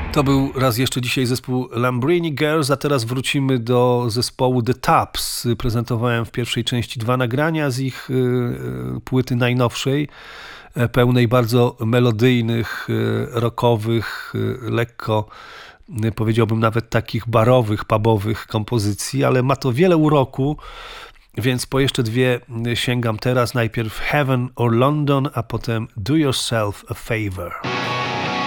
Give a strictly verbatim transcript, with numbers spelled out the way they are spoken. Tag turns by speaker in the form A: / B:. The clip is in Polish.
A: To był raz jeszcze dzisiaj zespół Lambrini Girls, a teraz wrócimy do zespołu The Taps. Prezentowałem w pierwszej części dwa nagrania z ich płyty najnowszej, pełnej bardzo melodyjnych, rockowych, lekko, powiedziałbym nawet takich barowych, pubowych kompozycji, ale ma to wiele uroku, więc po jeszcze dwie sięgam teraz. Najpierw Heaven or London, a potem Do Yourself a Favor.